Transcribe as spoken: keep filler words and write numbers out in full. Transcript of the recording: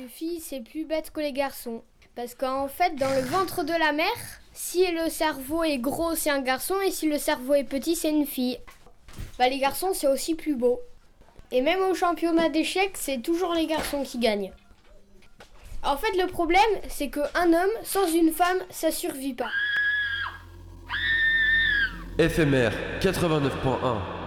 les filles, c'est plus bête que les garçons. Parce qu'en fait, dans le ventre de la mère, si le cerveau est gros, c'est un garçon, et si le cerveau est petit, c'est une fille. Bah, les garçons, c'est aussi plus beau. Et même au championnat d'échecs, c'est toujours les garçons qui gagnent. En fait, le problème, c'est qu'un homme, sans une femme, ça survit pas. F M R quatre-vingt-neuf point un